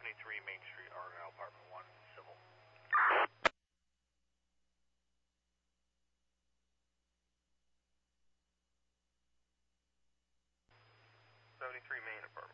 73 Main Street, Argyle, Apartment 1, Civil. 73 Main, Apartment